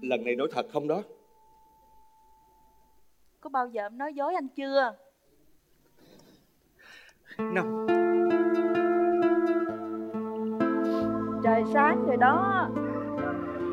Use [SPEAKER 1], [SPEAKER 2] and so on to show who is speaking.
[SPEAKER 1] lần này nói thật không đó?
[SPEAKER 2] Có bao giờ em nói dối anh chưa?
[SPEAKER 1] Năm.
[SPEAKER 2] Trời sáng rồi đó.